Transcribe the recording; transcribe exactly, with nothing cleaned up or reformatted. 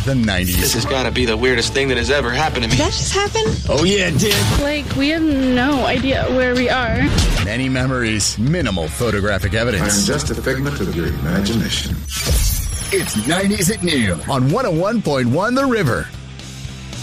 the nineties. This has got to be the weirdest thing that has ever happened to me. Did that just happen? Oh, yeah, it did. Like, we have no idea where we are. Many memories, minimal photographic evidence. I'm just a figment of your imagination. It's nineties at noon on one oh one point one The River.